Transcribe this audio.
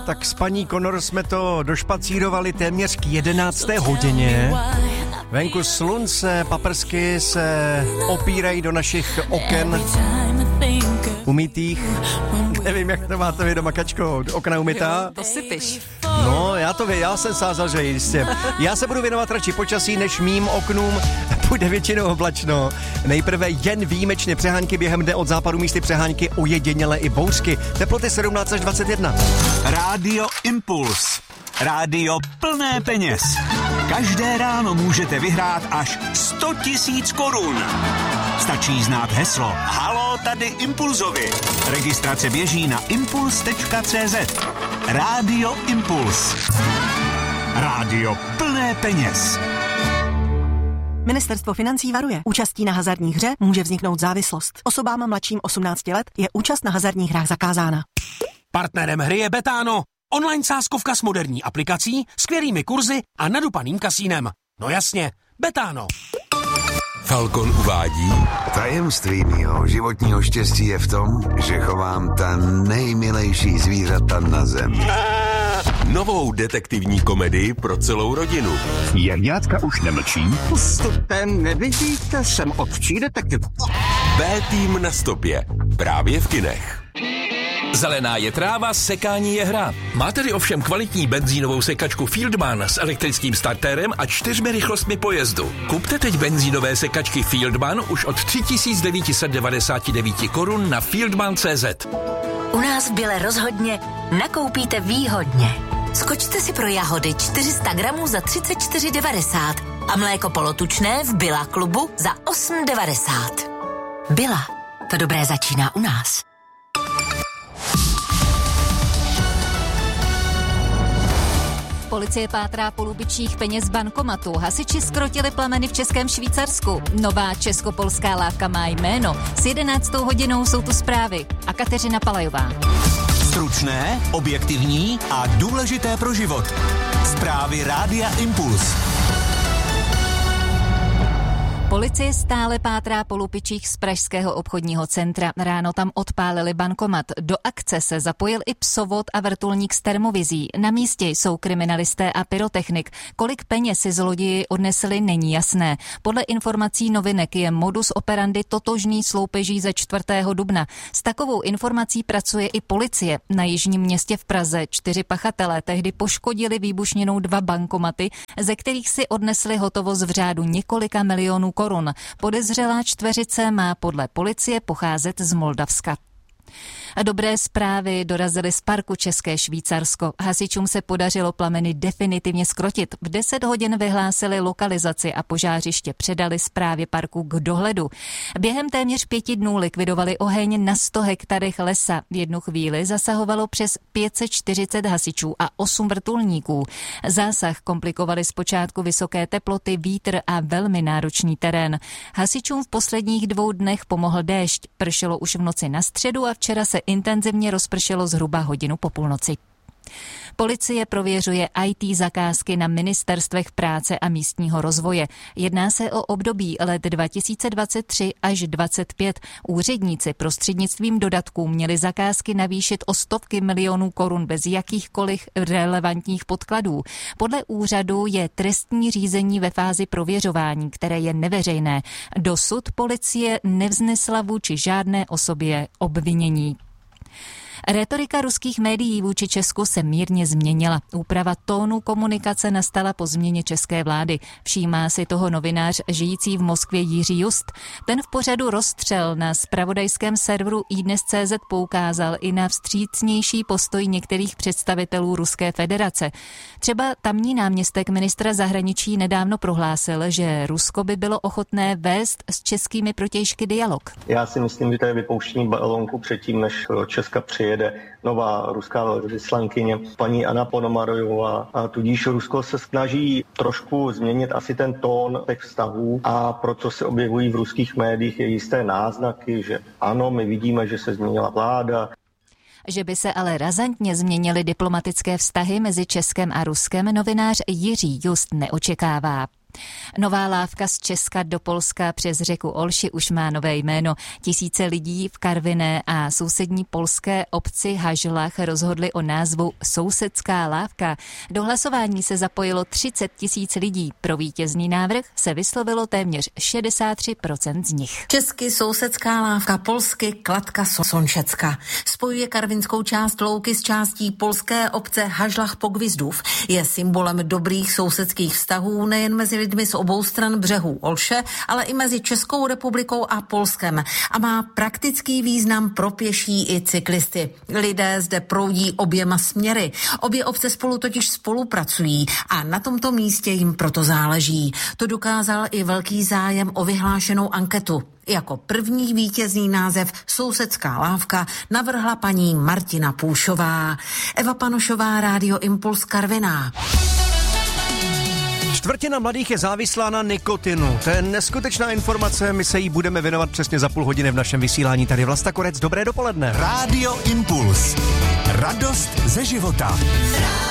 tak s paní Connor jsme to došpacírovali téměř k 11. hodině. Venku slunce, paprsky se opírají do našich oken umytých. Nevím, jak to máte vy doma, Kačko, okna umytá? To si piš. No, já jsem sázal, že jistě. Já se budu věnovat radši počasí, než mým oknům. Půjde většinou oblačno. Nejprve jen výjimečně přehánky během dne, od západu místy přehánky, ojediněle i bouřky. Teploty 17 až 21. Rádio Impuls. Rádio plné peněz. Každé ráno můžete vyhrát až 100 000 korun. Stačí znát heslo Haló, tady Impulzovi. Registrace běží na impuls.cz. Rádio Impuls. Rádio plné peněz. Ministerstvo financí varuje. Účastí na hazardních hře může vzniknout závislost. Osobám mladším 18 let je účast na hazardních hrách zakázána. Partnerem hry je Betano. Online sázkovka s moderní aplikací, skvělými kurzy a nadupaným kasínem. No jasně, Betano. Falcon uvádí: Tajemství mýho životního štěstí je v tom, že chovám ta nejmilejší zvířata na zemi. novou detektivní komedii pro celou rodinu. Jagňátka už nemlčí. Postupte, nevidíte, jsem ovčí detektiv. B-tým na stopě. Právě v kinech. Zelená je tráva, sekání je hra. Máte-li ovšem kvalitní benzínovou sekačku Fieldman s elektrickým startérem a 4 rychlostmi pojezdu. Kupte teď benzínové sekačky Fieldman už od 3999 korun na fieldman.cz. U nás v Bile rozhodně nakoupíte výhodně. Skočte si pro jahody 400 gramů za 34,90 a mléko polotučné v Billa klubu za 8,90. Billa, to dobré začíná u nás. Policie pátrá po lupičích peněz z bankomatu. Hasiči zkrotili plameny v Českém Švýcarsku. Nová českopolská lávka má jméno. S 11. hodinou jsou tu zprávy. A Kateřina Palajová. Stručné, objektivní a důležité pro život. Zprávy Rádia Impuls. Policie stále pátrá po lupičích z pražského obchodního centra. Ráno tam odpálili bankomat. Do akce se zapojil i psovod a vrtulník s termovizí. Na místě jsou kriminalisté a pyrotechnik. Kolik peněz si zloději odnesli, není jasné. Podle informací novinek je modus operandi totožný s loupeží ze 4. dubna. S takovou informací pracuje i policie. Na Jižním Městě v Praze 4 pachatelé tehdy poškodili výbušninou 2 bankomaty, ze kterých si odnesli hotovost v řádu několika milionů korun. Podezřelá čtveřice má podle policie pocházet z Moldavska. A dobré zprávy dorazily z parku České Švýcarsko. Hasičům se podařilo plameny definitivně zkrotit. V 10 hodin vyhlásili lokalizaci a požářiště předali správě parku k dohledu. Během téměř 5 dnů likvidovali oheň na 100 hektarech lesa. V jednu chvíli zasahovalo přes 540 hasičů a 8 vrtulníků. Zásah komplikovaly zpočátku vysoké teploty, vítr a velmi náročný terén. Hasičům v posledních 2 dnech pomohl déšť. Pršelo už v noci na středu a včera se intenzivně rozpršelo zhruba hodinu po půlnoci. Policie prověřuje IT zakázky na ministerstvech práce a místního rozvoje. Jedná se o období let 2023 až 2025. Úředníci prostřednictvím dodatků měli zakázky navýšit o stovky milionů korun bez jakýchkoliv relevantních podkladů. Podle úřadu je trestní řízení ve fázi prověřování, které je neveřejné. Dosud policie nevznesla vůči žádné osobě obvinění. Rétorika ruských médií vůči Česku se mírně změnila. Úprava tónu komunikace nastala po změně české vlády. Všímá si toho novinář žijící v Moskvě Jiří Just. Ten v pořadu Rozstřel na zpravodajském serveru iDnes.cz poukázal i na vstřícnější postoj některých představitelů Ruské federace. Třeba tamní náměstek ministra zahraničí nedávno prohlásil, že Rusko by bylo ochotné vést s českými protějšky dialog. Já si myslím, že to je vypouštění balónku předtím, než Česka přijede nová ruská velvyslankyně, paní Anna Ponomarojová. A tudíž Rusko se snaží trošku změnit asi ten tón těch vztahů a proto se objevují v ruských médiích jisté náznaky, že ano, my vidíme, že se změnila vláda. Že by se ale razantně změnily diplomatické vztahy mezi Českem a Ruskem, novinář Jiří Just neočekává. Nová lávka z Česka do Polska přes řeku Olši už má nové jméno. Tisíce lidí v Karviné a sousední polské obci Hažlach rozhodli o názvu Sousedská lávka. Do hlasování se zapojilo 30 000 lidí. Pro vítězný návrh se vyslovilo téměř 63% z nich. Česky Sousedská lávka, polsky Klatka Sončecka. Spojuje karvinskou část Louky s částí polské obce Hažlach Pogvizdův. Je symbolem dobrých sousedských vztahů nejen mezi lidmi z obou stran břehů Olše, ale i mezi Českou republikou a Polskem. A má praktický význam pro pěší i cyklisty. Lidé zde proudí oběma směry. Obě obce spolu totiž spolupracují a na tomto místě jim proto záleží. To dokázal i velký zájem o vyhlášenou anketu. Jako první vítězný název Sousedská lávka navrhla paní Martina Půšová. Eva Panošová, Rádio Impuls, Karviná. Čtvrtina mladých je závislá na nikotinu. To je neskutečná informace, my se jí budeme věnovat přesně za půl hodiny v našem vysílání. Tady Vlasta Korec, dobré dopoledne. Rádio Impuls. Radost ze života.